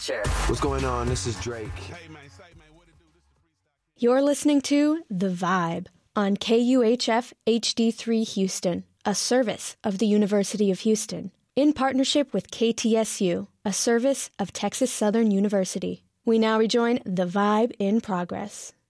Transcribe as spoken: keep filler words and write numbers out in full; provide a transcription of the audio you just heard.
culture. What's going on? This is Drake. You're listening to The Vibe on K U H F H D three Houston, a service of the University of Houston, in partnership with K T S U, a service of Texas Southern University. We now rejoin The Vibe in progress.